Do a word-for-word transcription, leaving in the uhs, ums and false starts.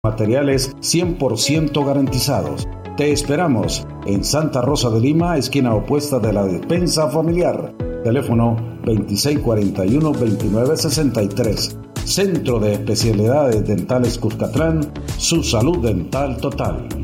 Materiales cien por ciento garantizados. Te esperamos en Santa Rosa de Lima, esquina opuesta de la Despensa Familiar. Teléfono veintiséis cuarenta y uno, veintinueve sesenta y tres. Centro de Especialidades Dentales Cuscatlán, su salud dental total.